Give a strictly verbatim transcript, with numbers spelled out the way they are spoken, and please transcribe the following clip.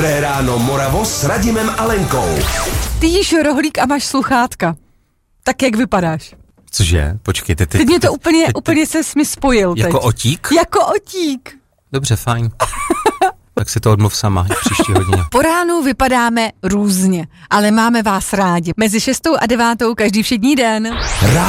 Dobré ráno Moravo s Radimem a Lenkou. Ty jíš rohlík a máš sluchátka. Tak jak vypadáš? Cože? Počkejte. Teď, teď mě to teď, úplně, teď, úplně se mi spojil. Jako teď. otík? Jako otík. Dobře, fajn. Tak si to odmluv sama v příští hodině. Po ránu vypadáme různě, ale máme vás rádi. Mezi šestou a devátou každý všední den.